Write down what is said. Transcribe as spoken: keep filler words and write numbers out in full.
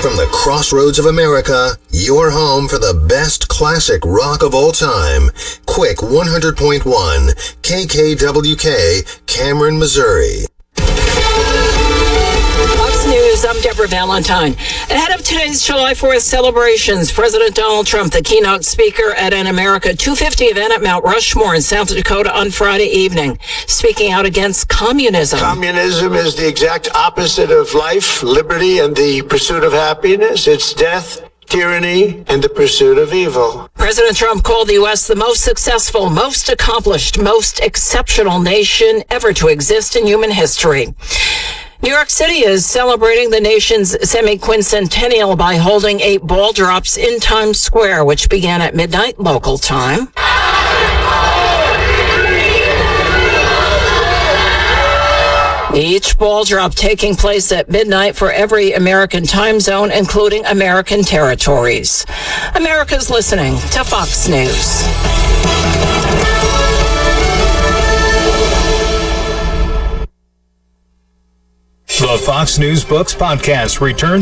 From the crossroads of America, your home for the best classic rock of all time. Quick one hundred point one, K K W K, Cameron, Missouri. Fox News, I'm Deborah Valentine. Ahead of today's July fourth celebrations, President Donald Trump, the keynote speaker at an America two fifty event at Mount Rushmore in South Dakota on Friday evening, speaking out against communism. Communism is the exact opposite of life, liberty, and the pursuit of happiness. It's death, tyranny, and the pursuit of evil. President Trump called the U S the most successful, most accomplished, most exceptional nation ever to exist in human history. New York City is celebrating the nation's semi-quincentennial by holding eight ball drops in Times Square, which began at midnight local time. Each ball drop taking place at midnight for every American time zone, including American territories. America's listening to Fox News. The Fox News Books Podcast returns